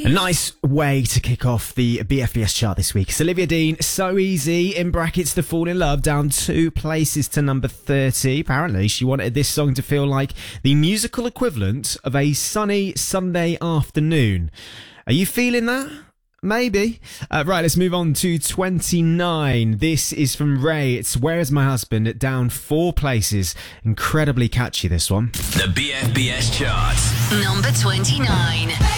Nice way to kick off the BFBS chart this week. It's Olivia Dean, So Easy, in brackets to Fall in Love, down 2 places to number 30. Apparently, she wanted this song to feel like the musical equivalent of a sunny Sunday afternoon. Are you feeling that? Maybe. Right, let's move on to 29. This is from Ray. It's Where's My Husband? Down 4 places. Incredibly catchy, this one. The BFBS chart. Number 29.